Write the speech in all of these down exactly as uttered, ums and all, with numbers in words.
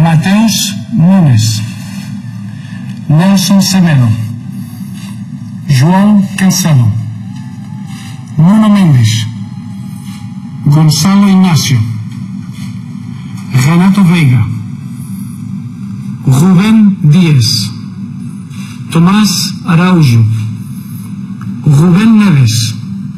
Mateus Nunes, Nelson Semedo, João Cancelo, Nuno Mendes, Gonçalo Inácio, Renato Veiga, Rubén Díaz, Tomás Araújo, Rubén Neves,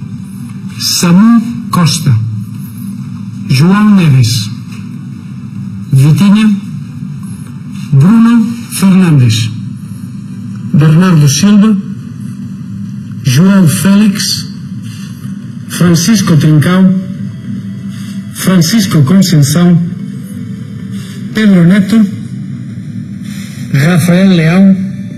Samu Costa, João Neves, Vitinha, Bruno Fernandes, Bernardo Silva, João Félix, Francisco Trincão, Francisco Conceição, Pedro Neto, Rafael Leão,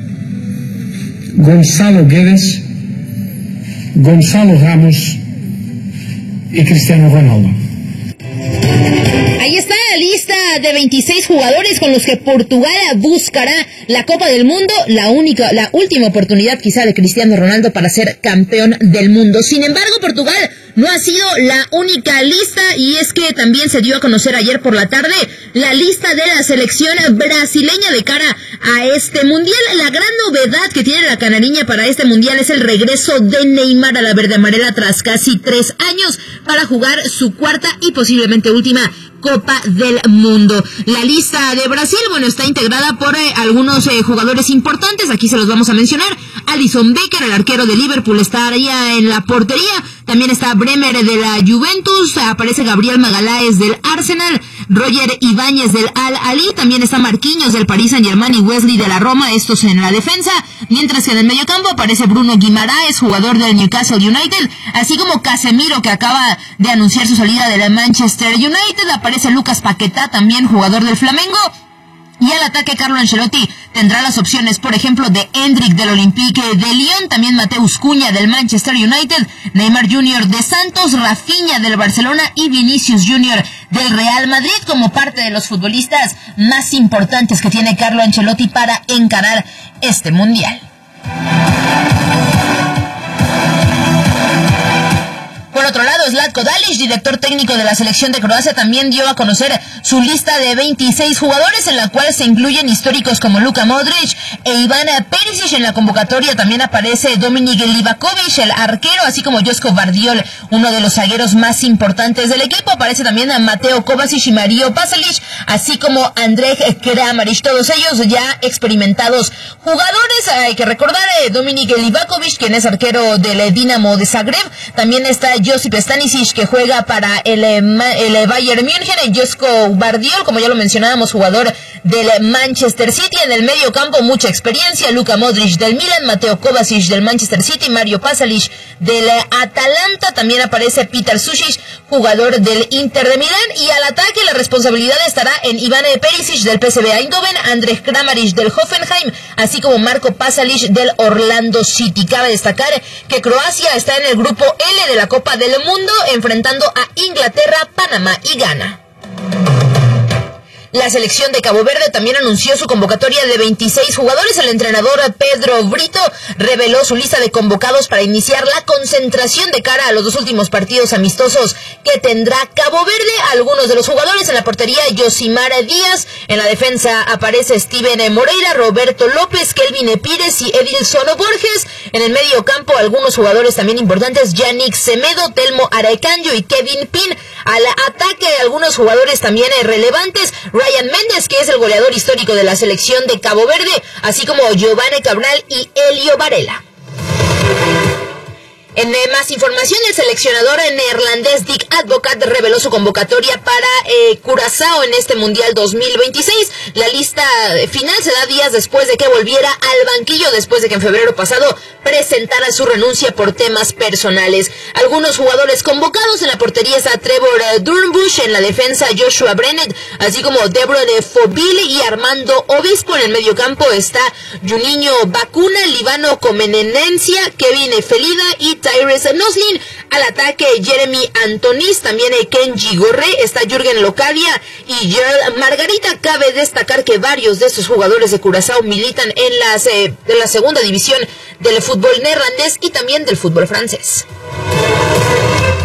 Gonçalo Guedes, Gonçalo Ramos y Cristiano Ronaldo. Ahí está la lista de veintiséis jugadores con los que Portugal buscará la Copa del Mundo, la única, la última oportunidad quizá de Cristiano Ronaldo para ser campeón del mundo. Sin embargo, Portugal no ha sido la única lista, y es que también se dio a conocer ayer por la tarde la lista de la selección brasileña de cara a este mundial. La gran novedad que tiene la canariña para este mundial es el regreso de Neymar a la verde amarela tras casi tres años para jugar su cuarta y posiblemente última Copa del Mundo. La lista de Brasil, bueno, está integrada por eh, algunos eh, jugadores importantes, aquí se los vamos a mencionar. Alisson Becker, el arquero de Liverpool, está ahí en la portería. También está Bremer de la Juventus, aparece Gabriel Magaláes del Arsenal, Roger Ibáñez del Al-Ahly, también está Marquinhos del Paris Saint-Germain y Wesley de la Roma, estos en la defensa, mientras que en el mediocampo aparece Bruno Guimaraes, jugador del Newcastle United, así como Casemiro, que acaba de anunciar su salida del Manchester United. Aparece Lucas Paquetá, también jugador del Flamengo. Y al ataque, Carlo Ancelotti tendrá las opciones, por ejemplo, de Endrick del Olympique de Lyon, también Mateus Cunha del Manchester United, Neymar junior de Santos, Rafinha del Barcelona y Vinicius junior del Real Madrid, como parte de los futbolistas más importantes que tiene Carlo Ancelotti para encarar este mundial. Por otro lado, Zlatko Dalic, director técnico de la selección de Croacia, también dio a conocer su lista de veintiséis jugadores, en la cual se incluyen históricos como Luka Modric e Ivan Perisic. En la convocatoria también aparece Dominik Livakovic, el arquero, así como Josko Vardiol, uno de los zagueros más importantes del equipo. Aparece también a Mateo Kovacic y Mario Pasalic, así como Andrej Kramaric, todos ellos ya experimentados jugadores. Hay que recordar eh, Dominik Livakovic, quien es arquero del Dinamo de Zagreb. También está Josip Stanisic, que juega para el, el Bayern München. Josko Vardiol, como ya lo mencionábamos, jugador del Manchester City. En el medio campo, mucha experiencia: Luka Modric del Milan, Mateo Kovacic del Manchester City, Mario Pasalic del Atalanta. También aparece Petar Sušić, jugador del Inter de Milán. Y al ataque la responsabilidad estará en Ivan Perisic del P S V Eindhoven, Andrej Kramaric del Hoffenheim, así como Marco Pasalic del Orlando City. Cabe destacar que Croacia está en el grupo L de la Copa del Mundo, enfrentando a Inglaterra, Panamá y Ghana. La selección de Cabo Verde también anunció su convocatoria de veintiséis jugadores. El entrenador Pedro Brito reveló su lista de convocados para iniciar la concentración de cara a los dos últimos partidos amistosos que tendrá Cabo Verde. Algunos de los jugadores: en la portería, Yosimar Díaz; en la defensa aparece Steven Moreira, Roberto López, Kelvin Pires y Edilson Borges. En el medio campo, algunos jugadores también importantes: Yannick Semedo, Telmo Aracanjo y Kevin Pin. Al ataque, algunos jugadores también relevantes: Ryan Méndez, que es el goleador histórico de la selección de Cabo Verde, así como Giovanni Cabral y Elio Varela. En eh, más información, el seleccionador neerlandés Dick Advocaat reveló su convocatoria para eh, Curazao en este Mundial dos mil veintiséis. La lista final se da días después de que volviera al banquillo, después de que en febrero pasado presentara su renuncia por temas personales. Algunos jugadores convocados: en la portería está Trevor eh, Dornbush, en la defensa Joshua Brennet, así como Debron de Fobile y Armando Obispo. En el mediocampo está Juninho Bacuna, Libano Comenenencia, Kevin Felida y Tyrese Noslin. Al ataque, Jeremy Antonis, también Kenji Gorré, está Jürgen Locadia y Gerald Margarita. Cabe destacar que varios de estos jugadores de Curazao militan en, las, eh, en la segunda división del fútbol neerlandés y también del fútbol francés.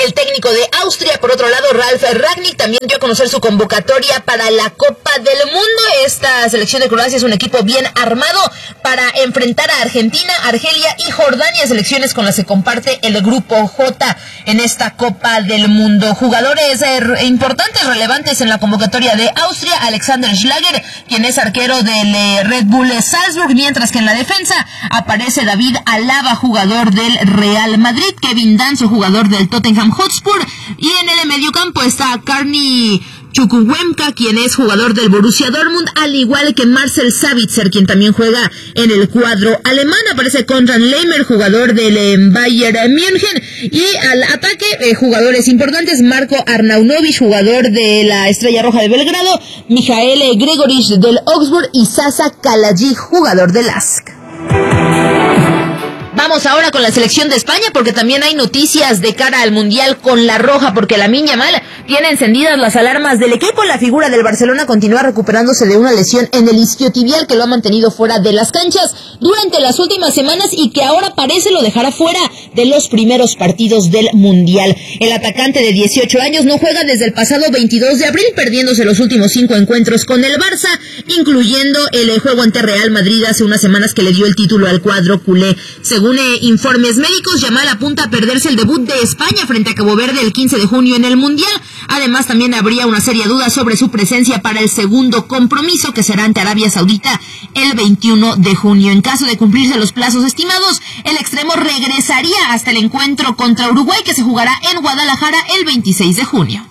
el técnico de Austria. Por otro lado, Ralf Rangnick también dio a conocer su convocatoria para la Copa del Mundo. Esta selección de Croacia es un equipo bien armado para enfrentar a Argentina, Argelia y Jordania, selecciones con las que comparte el grupo J en esta Copa del Mundo. Jugadores eh, importantes, relevantes en la convocatoria de Austria: Alexander Schlager, quien es arquero del eh, Red Bull Salzburg, mientras que en la defensa aparece David Alaba, jugador del Real Madrid, Kevin Danso, jugador del Tottenham Hotspur, y en el mediocampo está Karni Chukwuemeka, quien es jugador del Borussia Dortmund, al igual que Marcel Sabitzer, quien también juega en el cuadro alemán. Aparece Konrad Laimer, jugador del eh, Bayern München, y al ataque eh, jugadores importantes: Marko Arnautovic, jugador de la Estrella Roja de Belgrado, Michael Gregorich del Augsburg y Sasa Kalajic, jugador del L A S K. Vamos ahora con la selección de España, porque también hay noticias de cara al Mundial con la roja, porque Lamine Yamal tiene encendidas las alarmas del equipo. La figura del Barcelona continúa recuperándose de una lesión en el isquiotibial que lo ha mantenido fuera de las canchas durante las últimas semanas y que ahora parece lo dejará fuera de los primeros partidos del Mundial. El atacante de dieciocho años no juega desde el pasado veintidós de abril, perdiéndose los últimos cinco encuentros con el Barça, incluyendo el juego ante Real Madrid hace unas semanas que le dio el título al cuadro culé. Según Según eh, informes médicos, Yamal apunta a perderse el debut de España frente a Cabo Verde el quince de junio en el Mundial. Además, también habría una seria duda sobre su presencia para el segundo compromiso, que será ante Arabia Saudita el veintiuno de junio. En caso de cumplirse los plazos estimados, el extremo regresaría hasta el encuentro contra Uruguay, que se jugará en Guadalajara el veintiséis de junio.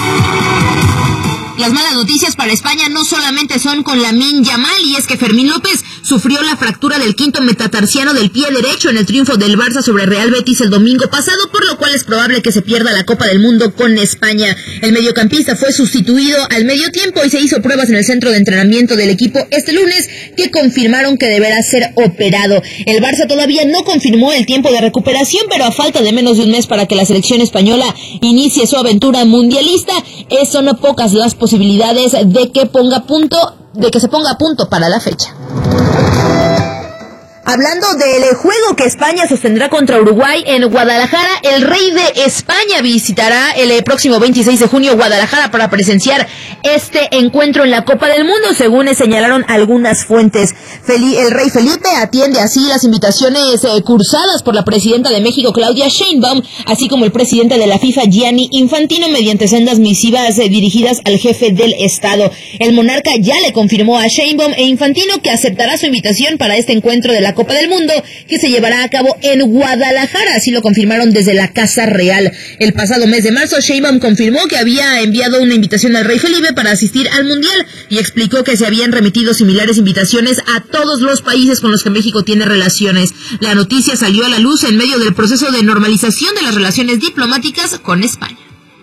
Las malas noticias para España no solamente son con Lamine Yamal, y es que Fermín López sufrió la fractura del quinto metatarsiano del pie derecho en el triunfo del Barça sobre Real Betis el domingo pasado, por lo cual es probable que se pierda la Copa del Mundo con España. El mediocampista fue sustituido al medio tiempo y se hizo pruebas en el centro de entrenamiento del equipo este lunes, que confirmaron que deberá ser operado. El Barça todavía no confirmó el tiempo de recuperación, pero a falta de menos de un mes para que la selección española inicie su aventura mundialista, son pocas las posibilidades de que ponga punto, de que se ponga a punto para la fecha. Hablando del juego que España sostendrá contra Uruguay en Guadalajara, el rey de España visitará el próximo veintiséis de junio Guadalajara para presenciar este encuentro en la Copa del Mundo, según señalaron algunas fuentes. El rey Felipe atiende así las invitaciones eh, cursadas por la presidenta de México, Claudia Sheinbaum, así como el presidente de la FIFA, Gianni Infantino, mediante sendas misivas eh, dirigidas al jefe del Estado. El monarca ya le confirmó a Sheinbaum e Infantino que aceptará su invitación para este encuentro de la Copa del Mundo, que se llevará a cabo en Guadalajara. Así lo confirmaron desde la Casa Real. El pasado mes de marzo, Sheinbaum confirmó que había enviado una invitación al rey Felipe para asistir al Mundial y explicó que se habían remitido similares invitaciones a todos los países con los que México tiene relaciones. La noticia salió a la luz en medio del proceso de normalización de las relaciones diplomáticas con España.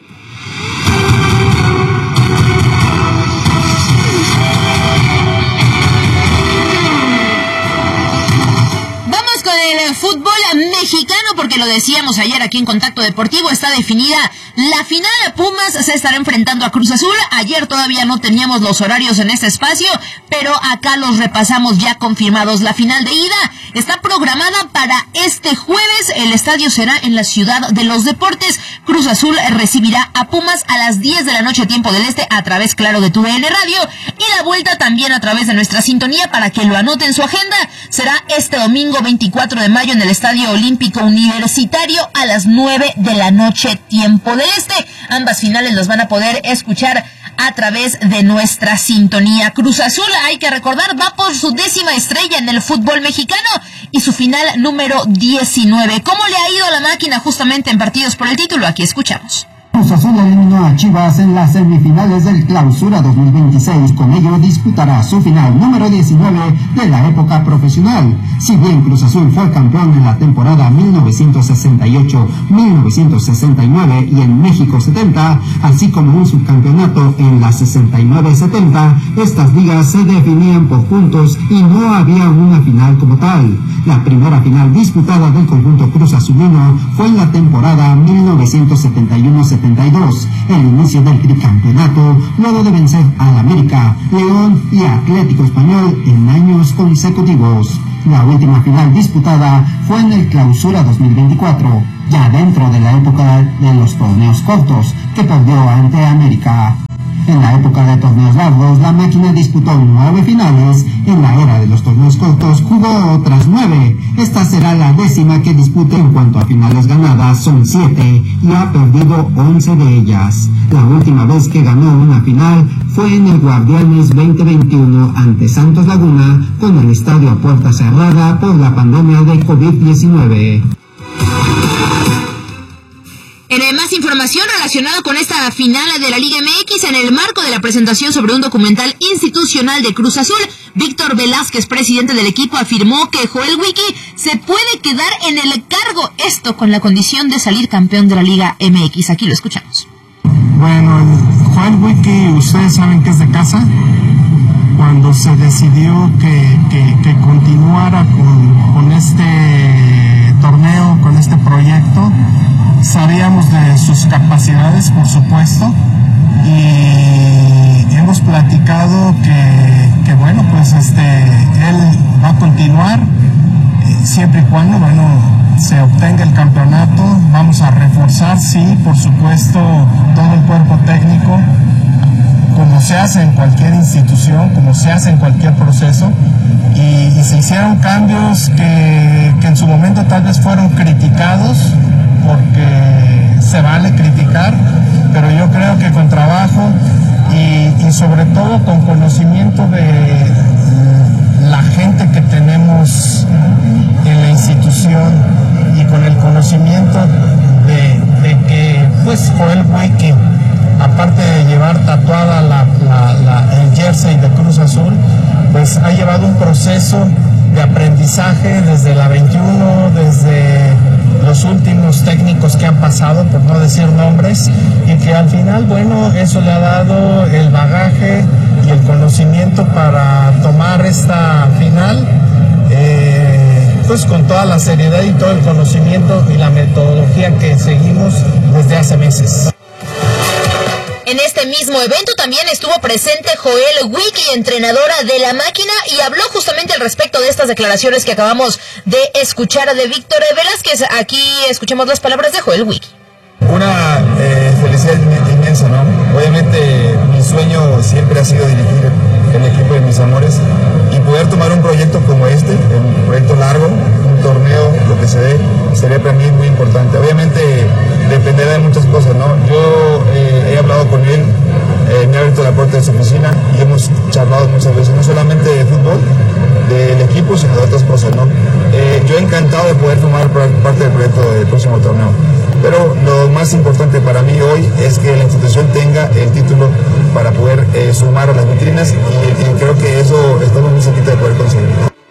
El fútbol mexicano, porque lo decíamos ayer aquí en Contacto Deportivo, está definida la final. Pumas se estará enfrentando a Cruz Azul. Ayer todavía no teníamos los horarios en este espacio, pero acá los repasamos ya confirmados. La final de ida está programada para este jueves. El estadio será en la Ciudad de los Deportes. Cruz Azul recibirá a Pumas a las diez de la noche, tiempo del este, a través, claro, de tu V N Radio, y la vuelta también a través de nuestra sintonía, para que lo anoten en su agenda. Será este domingo veinticuatro de mayo en el Estadio Olímpico Universitario a las nueve de la noche, tiempo del este. Ambas finales las van a poder escuchar a través de nuestra sintonía. Cruz Azul, hay que recordar, va por su décima estrella en el fútbol mexicano y su final número diecinueve. ¿Cómo le ha ido a la máquina justamente en partidos por el título? Aquí escuchamos. Cruz Azul eliminó a Chivas en las semifinales del Clausura dos mil veintiséis. Con ello disputará su final número diecinueve de la época profesional. Si bien Cruz Azul fue campeón en la temporada mil novecientos sesenta y ocho mil novecientos sesenta y nueve y en México setenta, así como un subcampeonato en la sesenta y nueve setenta, estas ligas se definían por puntos y no había una final como tal. La primera final disputada del conjunto cruz azulino fue en la temporada mil novecientos setenta y uno setenta y dos, el inicio del tricampeonato, luego de vencer al América, León y Atlético Español en años consecutivos. La última final disputada fue en el Clausura dos mil veinticuatro, ya dentro de la época de los torneos cortos, que perdió ante América. En la época de torneos largos, la máquina disputó nueve finales. En la era de los torneos cortos, jugó otras nueve. Esta será la décima que dispute. En cuanto a finales ganadas, son siete y ha perdido once de ellas. La última vez que ganó una final fue en el Guardianes veinte veintiuno ante Santos Laguna, con el estadio a puerta cerrada por la pandemia de COVID diecinueve. En más información relacionada con esta final de la Liga M X, en el marco de la presentación sobre un documental institucional de Cruz Azul, Víctor Velázquez, presidente del equipo, afirmó que Joel Wiki se puede quedar en el cargo, esto con la condición de salir campeón de la Liga M X. Aquí lo escuchamos. Bueno, Joel Wiki, ustedes saben que es de casa. Cuando se decidió que, que, que continuara con, con este torneo, con este proyecto, sabíamos de sus capacidades, por supuesto, y hemos platicado que, que bueno, pues este, él va a continuar eh, siempre y cuando, bueno, se obtenga el campeonato. Vamos a reforzar, sí, por supuesto, todo el cuerpo técnico, como se hace en cualquier institución, como se hace en cualquier proceso, y, y se hicieron cambios que, que en su momento tal vez fueron criticados, porque se vale criticar, pero yo creo que con trabajo y, y sobre todo con conocimiento de la gente que tenemos en la institución y con el conocimiento de, de que pues Joel Wiki, aparte de llevar tatuada la, la, la, el jersey de Cruz Azul, pues ha llevado un proceso de aprendizaje desde la veintiuno, desde los últimos técnicos que han pasado, por no decir nombres, y que al final, bueno, eso le ha dado el bagaje y el conocimiento para tomar esta final, eh, pues con toda la seriedad y todo el conocimiento y la metodología que seguimos desde hace meses. En este mismo evento también estuvo presente Joel Wiki, entrenadora de la máquina, y habló justamente al respecto de estas declaraciones que acabamos de escuchar de Víctor Velázquez. Aquí escuchemos las palabras de Joel Wiki. Una eh, felicidad inmensa, ¿no? Obviamente mi sueño siempre ha sido dirigir el equipo de mis amores y poder tomar un proyecto como este, un proyecto largo, un torneo, lo que se dé, sería para mí muy importante. Obviamente dependerá de muchas cosas, ¿no? Yo eh, he hablado con él, eh, me ha abierto la puerta de su oficina y hemos charlado muchas veces, no solamente de fútbol, del equipo, sino de otras cosas, ¿no? Eh, yo he encantado de poder formar parte del proyecto del próximo torneo, pero lo más importante para mí hoy es que la institución tenga el título para poder eh, sumar a las vitrinas y, y creo que eso estamos muy cerquita de poder conseguir.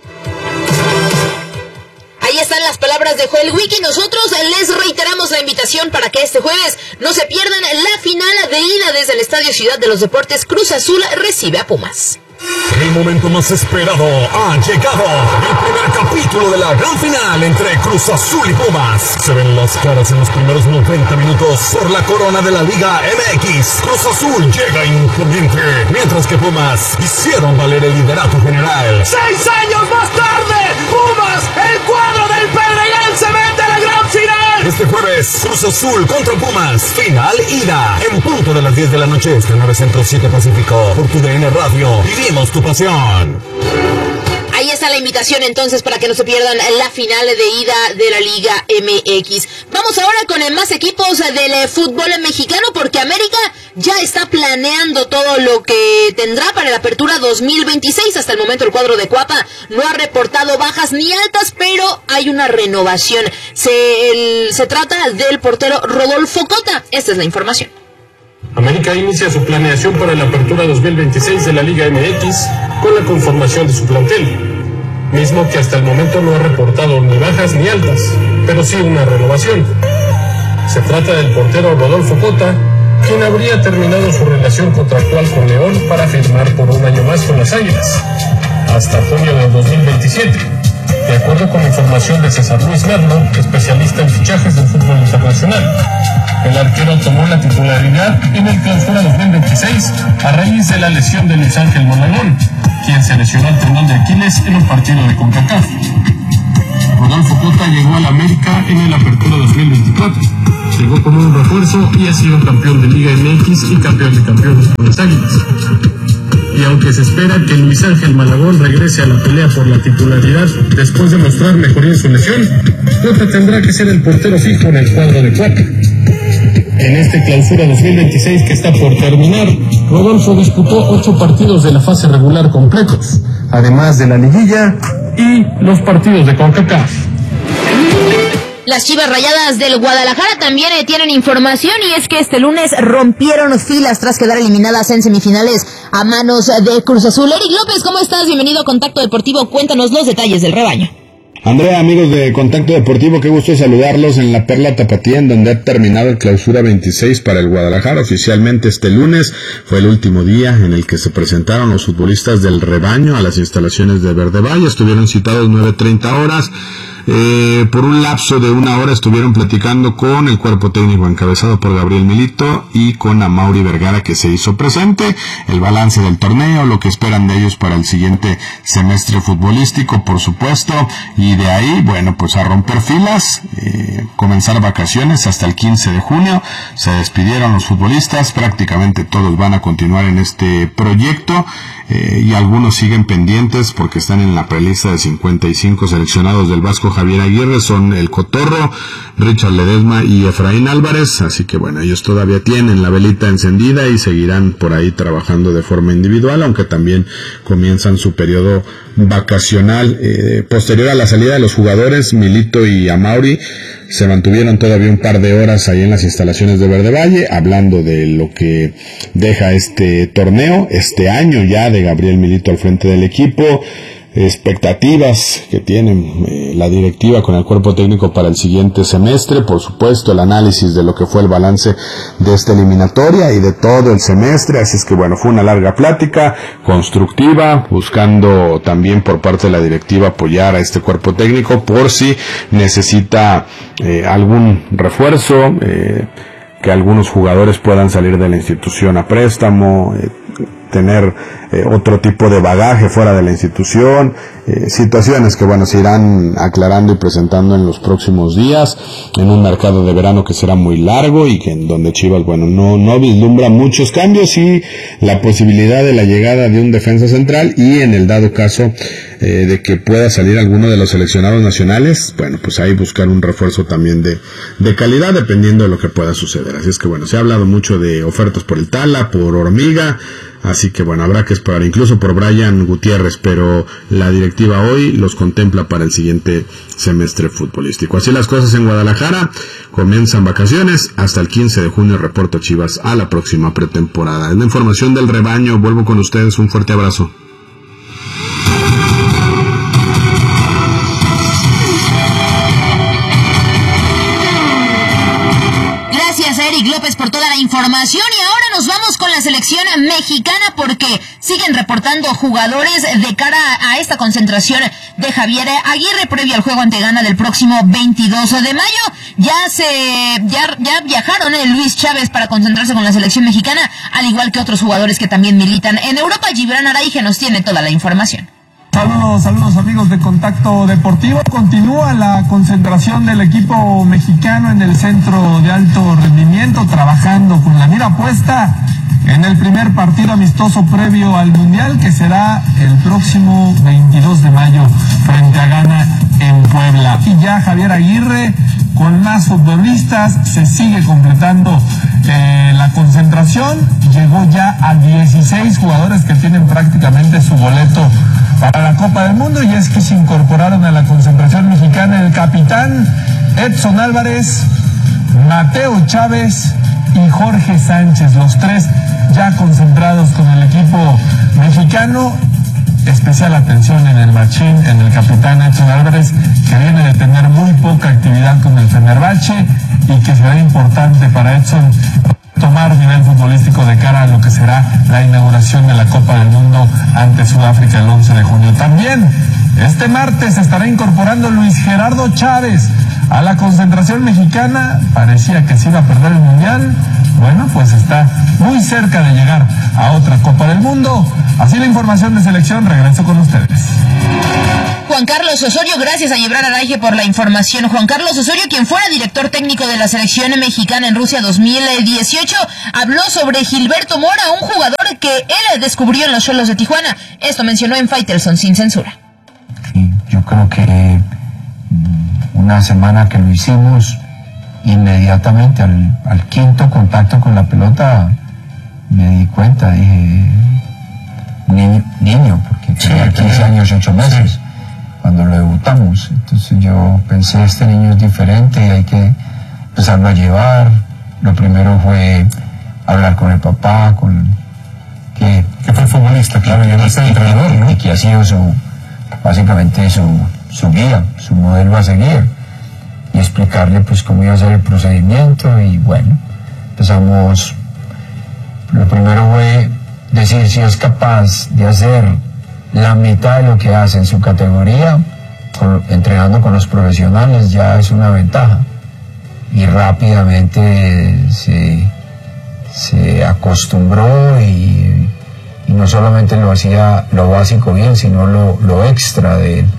Ahí están las palabras de Joel Wiki. Nosotros les reiteramos la invitación para que este jueves no se pierdan la final de ida desde el Estadio Ciudad de los Deportes. Cruz Azul recibe a Pumas. El momento más esperado ha llegado. El primer capítulo de la gran final entre Cruz Azul y Pumas. Se ven las caras en los primeros noventa minutos por la corona de la Liga M X. Cruz Azul llega imponente, mientras que Pumas hicieron valer el liderato general. ¡Seis años más tarde! ¡Pumas, el cuadro del Pedregal, se mete a la gran final! Este jueves, Cruz Azul contra Pumas. Final ida. En punto de las diez de la noche, este nueve Centro siete Pacífico. Por tu D N Radio. Vivimos tu pasión. Ahí está la invitación entonces para que no se pierdan la final de ida de la Liga M X. Vamos ahora con más equipos del fútbol mexicano, porque América ya está planeando todo lo que tendrá para la apertura dos mil veintiséis. Hasta el momento el cuadro de Cuapa no ha reportado bajas ni altas, pero hay una renovación. Se, el, se trata del portero Rodolfo Cota. Esta es la información. América inicia su planeación para la apertura dos mil veintiséis de la Liga M X con la conformación de su plantel, mismo que hasta el momento no ha reportado ni bajas ni altas, pero sí una renovación. Se trata del portero Rodolfo Cota, quien habría terminado su relación contractual con León para firmar por un año más con las Águilas, hasta junio del dos mil veintisiete. De acuerdo con información de César Luis Merlo, especialista en fichajes del fútbol internacional, el arquero tomó la titularidad en el Clausura dos mil veintiséis a raíz de la lesión de Luis Ángel Monagón, quien se lesionó el tendón de Aquiles en un partido de CONCACAF. Rodolfo Cota llegó al América en el Apertura dos mil veinticuatro. Llegó como un refuerzo y ha sido campeón de Liga M X y campeón de campeones con las Águilas. Y aunque se espera que Luis Ángel Malagón regrese a la pelea por la titularidad después de mostrar mejoría en su lesión, Cota tendrá que ser el portero fijo en el cuadro de Cuapa. En este Clausura dos mil veintiséis que está por terminar, Rodolfo disputó ocho partidos de la fase regular completos, además de la liguilla y los partidos de CONCACAF. Las Chivas Rayadas del Guadalajara también eh, tienen información, y es que este lunes rompieron filas tras quedar eliminadas en semifinales a manos de Cruz Azul. Eric López, ¿cómo estás? Bienvenido a Contacto Deportivo. Cuéntanos los detalles del rebaño. Andrea, amigos de Contacto Deportivo, qué gusto saludarlos en la Perla Tapatía, en donde ha terminado el Clausura veintiséis para el Guadalajara. Oficialmente este lunes fue el último día en el que se presentaron los futbolistas del rebaño a las instalaciones de Verde Valle. Estuvieron citados nueve treinta horas. Eh, por un lapso de una hora estuvieron platicando con el cuerpo técnico encabezado por Gabriel Milito y con Amaury Vergara, que se hizo presente, el balance del torneo, lo que esperan de ellos para el siguiente semestre futbolístico, por supuesto, y de ahí, bueno, pues a romper filas, eh, comenzar vacaciones hasta el quince de junio. Se despidieron los futbolistas, prácticamente todos van a continuar en este proyecto. Eh, y algunos siguen pendientes porque están en la prelista de cincuenta y cinco seleccionados del Vasco Javier Aguirre. Son el Cotorro, Richard Ledesma y Efraín Álvarez, así que bueno, ellos todavía tienen la velita encendida y seguirán por ahí trabajando de forma individual, aunque también comienzan su periodo vacacional. Eh, posterior a la salida de los jugadores, Milito y Amaury se mantuvieron todavía un par de horas ahí en las instalaciones de Verde Valle, hablando de lo que deja este torneo, este año ya de Gabriel Milito al frente del equipo, expectativas que tienen eh, la directiva con el cuerpo técnico para el siguiente semestre, por supuesto el análisis de lo que fue el balance de esta eliminatoria y de todo el semestre. Así es que bueno, fue una larga plática constructiva, buscando también por parte de la directiva apoyar a este cuerpo técnico por si necesita eh, algún refuerzo, eh, que algunos jugadores puedan salir de la institución a préstamo, eh, tener eh, otro tipo de bagaje fuera de la institución, eh, situaciones que bueno se irán aclarando y presentando en los próximos días, en un mercado de verano que será muy largo y que en donde Chivas bueno no no vislumbra muchos cambios y la posibilidad de la llegada de un defensa central, y en el dado caso eh, de que pueda salir alguno de los seleccionados nacionales, bueno pues ahí buscar un refuerzo también de, de calidad dependiendo de lo que pueda suceder. Así es que bueno, se ha hablado mucho de ofertas por el Tala, por Hormiga, así que bueno, habrá que esperar incluso por Brian Gutiérrez, pero la directiva hoy los contempla para el siguiente semestre futbolístico. Así las cosas en Guadalajara, comienzan vacaciones, hasta el quince de junio reporta Chivas a la próxima pretemporada. Es la información del rebaño, vuelvo con ustedes, un fuerte abrazo. Eric López por toda la información, y ahora nos vamos con la selección mexicana porque siguen reportando jugadores de cara a esta concentración de Javier Aguirre previo al juego ante Ghana del próximo veintidós de mayo. Ya se ya, ya viajaron eh, Luis Chávez para concentrarse con la selección mexicana, al igual que otros jugadores que también militan en Europa. Gibran Araige nos tiene toda la información. Saludos, saludos amigos de Contacto Deportivo. Continúa la concentración del equipo mexicano en el centro de alto rendimiento, trabajando con la mira puesta en el primer partido amistoso previo al Mundial, que será el próximo veintidós de mayo frente a Ghana en Puebla. Y ya Javier Aguirre, con más futbolistas, se sigue completando eh, la concentración. Llegó ya a dieciséis jugadores que tienen prácticamente su boleto para la Copa del Mundo, y es que se incorporaron a la concentración mexicana el capitán Edson Álvarez, Mateo Chávez y Jorge Sánchez, los tres ya concentrados con el equipo mexicano. Especial atención en el machín, en el capitán Edson Álvarez, que viene de tener muy poca actividad con el Fenerbahce y que será importante para Edson tomar nivel futbolístico de cara a lo que será la inauguración de la Copa del Mundo ante Sudáfrica el once de junio. También este martes estará incorporando Luis Gerardo Chávez a la concentración mexicana. Parecía que se iba a perder el Mundial. Bueno, pues está muy cerca de llegar a otra Copa del Mundo. mundo. Así la información de selección, regreso con ustedes. Juan Carlos Osorio, gracias a Gibran Araige por la información. Juan Carlos Osorio, quien fuera director técnico de la selección mexicana en Rusia dos mil dieciocho, habló sobre Gilberto Mora, un jugador que él descubrió en los Xolos de Tijuana. Esto mencionó en Faitelson sin censura. Sí, yo creo que una semana que lo hicimos, inmediatamente al, al quinto contacto con la pelota, me di cuenta, dije, niño, niño porque tenía quince años y ocho meses. Cuando lo debutamos, entonces yo pensé, este niño es diferente y hay que empezarlo a llevar. Lo primero fue hablar con el papá, con que, que fue futbolista, claro, y no es el entrenador, ¿no? Y que ha sido su, básicamente su, su guía, su modelo a seguir, y explicarle pues cómo iba a ser el procedimiento. Y bueno, empezamos, lo primero fue decir si es capaz de hacer la mitad de lo que hace en su categoría, con, entrenando con los profesionales, ya es una ventaja. Y rápidamente se, se acostumbró y, y no solamente lo hacía lo básico bien, sino lo, lo extra de él.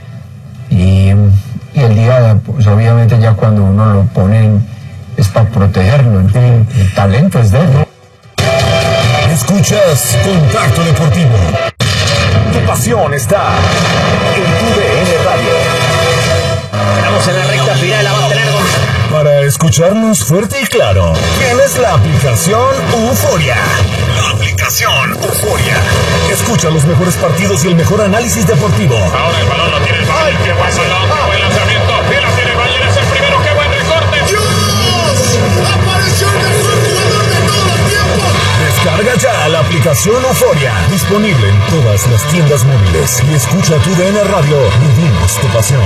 Y, y el día, pues obviamente ya cuando uno lo pone es para protegerlo, el, el talento es de él, ¿no? Escuchas Contacto Deportivo. Tu pasión está en tu D N Radio. Estamos en la recta final, la va a tener con... Para escucharnos fuerte y claro, tienes la aplicación Euforia. La aplicación Euforia. Escucha los mejores partidos y el mejor análisis deportivo. Ahora el balón lo tiene el Bayern. ¿Qué pasa? No, buen lanzamiento. Y lo tiene el Bayern, es el primero. ¡Qué buen recorte! ¡Dios! ¡Apareció el mejor jugador de todos los tiempos! Descarga ya la aplicación Euforia. Disponible en todas las tiendas móviles. Y escucha tu D N Radio. Vivimos tu pasión.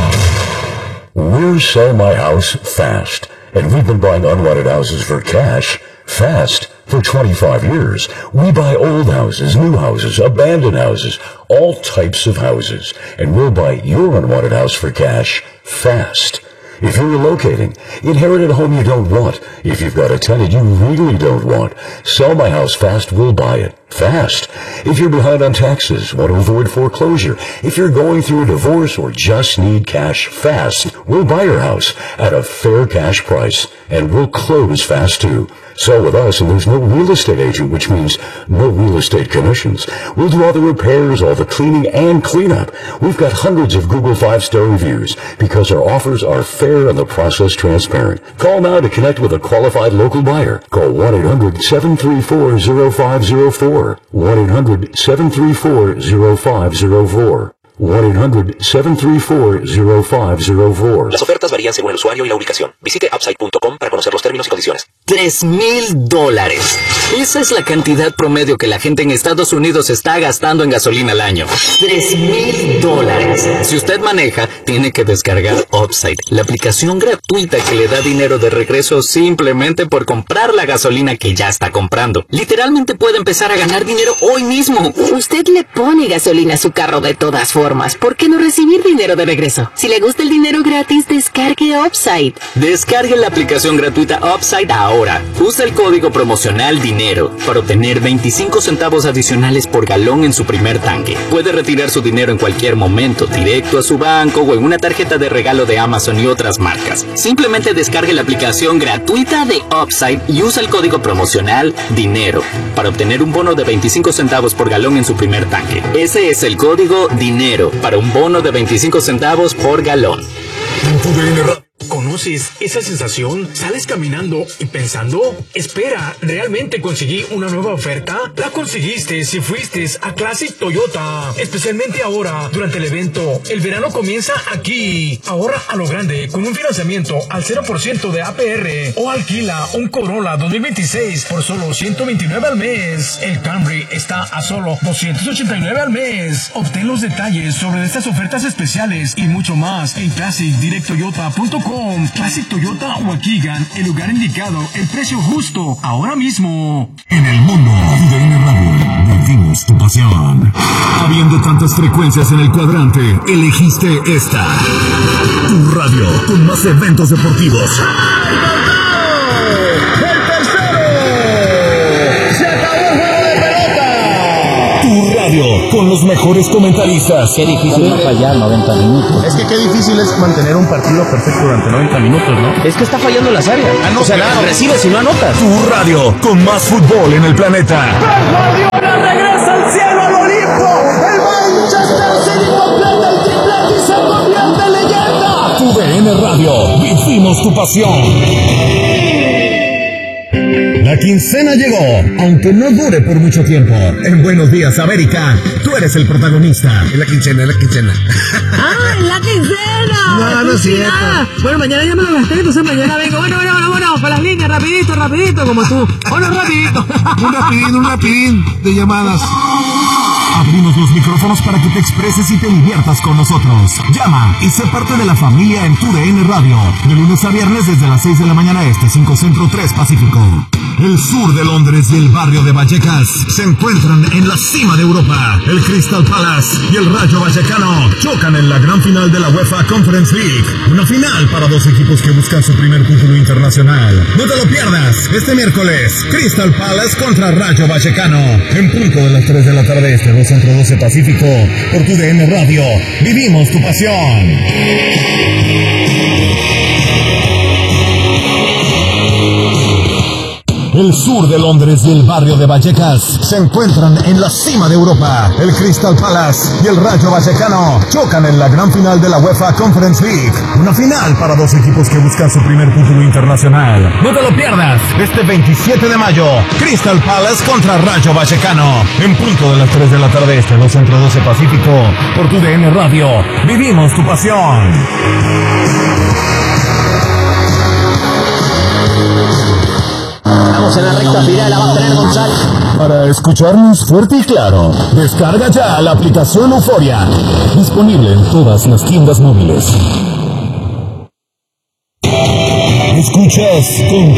We're Sell My House Fast, and we've been buying unwanted houses for cash fast for twenty-five years. We buy old houses, new houses, abandoned houses, all types of houses, and we'll buy your unwanted house for cash fast. If you're relocating, inherit a home you don't want. If you've got a tenant you really don't want, Sell My House Fast will buy it fast. If you're behind on taxes, want to avoid foreclosure, if you're going through a divorce or just need cash fast, we'll buy your house at a fair cash price, and we'll close fast too. Sell with us and there's no real estate agent, which means no real estate commissions. We'll do all the repairs, all the cleaning and cleanup. We've got hundreds of Google five-star reviews because our offers are fair and the process transparent. Call now to connect with a qualified local buyer. Call one eight hundred seven three four zero five zero four. one eight hundred seven three four zero five zero four. one eight hundred seven three four zero five zero four. Las ofertas varían según el usuario y la ubicación. Visite upside punto com para conocer los términos y condiciones. Tres mil dólares. Esa es la cantidad promedio que la gente en Estados Unidos está gastando en gasolina al año. Tres mil dólares. Si usted maneja, tiene que descargar Upside, la aplicación gratuita que le da dinero de regreso simplemente por comprar la gasolina que ya está comprando. Literalmente puede empezar a ganar dinero hoy mismo. Usted le pone gasolina a su carro de todas formas. ¿Por qué no recibir dinero de regreso? Si le gusta el dinero gratis, descargue Upside. Descargue la aplicación gratuita Upside ahora. Usa el código promocional DINERO para obtener veinticinco centavos adicionales por galón en su primer tanque. Puede retirar su dinero en cualquier momento, directo a su banco o en una tarjeta de regalo de Amazon y otras marcas. Simplemente descargue la aplicación gratuita de Upside y usa el código promocional DINERO para obtener un bono de veinticinco centavos por galón en su primer tanque. Ese es el código DINERO para un bono de veinticinco centavos por galón. ¿Conoces esa sensación? ¿Sales caminando y pensando? Espera, ¿realmente conseguí una nueva oferta? La conseguiste si fuiste a Classic Toyota. Especialmente ahora, durante el evento. El verano comienza aquí. Ahorra a lo grande con un financiamiento al cero por ciento de A P R. O alquila un Corolla dos mil veintiséis por solo ciento veintinueve al mes. El Camry está a solo doscientos ochenta y nueve al mes. Obtén los detalles sobre estas ofertas especiales y mucho más en classic direct toyota punto com. Classic Toyota Waukegan, el lugar indicado, el precio justo, ahora mismo. En el mundo, tu D N Radio, vivimos tu pasión. Habiendo tantas frecuencias en el cuadrante, elegiste esta. Tu radio, con más eventos deportivos. ¡El tercero! ¡Se acabó el juego de pelota! con los mejores comentaristas. Qué difícil es fallar noventa minutos. Es que qué difícil es mantener un partido perfecto durante noventa minutos, ¿no? Es que está fallando las áreas. Ah, no, o sea, claro. recibes y no anotas. Tu radio con más fútbol en el planeta. Guardiola regresa al cielo, al Olimpo. El Manchester City completa el triplete y se convierte en leyenda. Tu D N Radio, vivimos tu pasión. La quincena llegó, aunque no dure por mucho tiempo. En Buenos Días, América, tú eres el protagonista. Es la quincena, es la quincena. ¡Ah, es la quincena! No, no es cierto. Bueno, mañana ya me lo gasté, entonces mañana vengo. Bueno, bueno, bueno, bueno, para las líneas, rapidito, rapidito, como tú. Bueno, rapidito. Un rapidín, un rapidín de llamadas. Abrimos los micrófonos para que te expreses y te diviertas con nosotros. Llama y sé parte de la familia en Tu D N Radio. De lunes a viernes desde las seis de la mañana este, cinco Centro, tres Pacífico. El sur de Londres y el barrio de Vallecas se encuentran en la cima de Europa. El Crystal Palace y el Rayo Vallecano chocan en la gran final de la UEFA Conference League. Una final para dos equipos que buscan su primer título internacional. No te lo pierdas. Este miércoles, Crystal Palace contra Rayo Vallecano. En punto de las tres de la tarde este, dos Centro, doce Pacífico. Por Tu D N Radio. Vivimos tu pasión. El sur de Londres y el barrio de Vallecas se encuentran en la cima de Europa. El Crystal Palace y el Rayo Vallecano chocan en la gran final de la UEFA Conference League. Una final para dos equipos que buscan su primer título internacional. No te lo pierdas. Este veintisiete de mayo, Crystal Palace contra Rayo Vallecano. En punto de las tres de la tarde este, dos Centro, doce Pacífico. Por Tu D N Radio. Vivimos tu pasión. Estamos en la recta final, la va a tener González. Para escucharnos fuerte y claro, descarga ya la aplicación Euforia. Disponible en todas las tiendas móviles. Escuchas con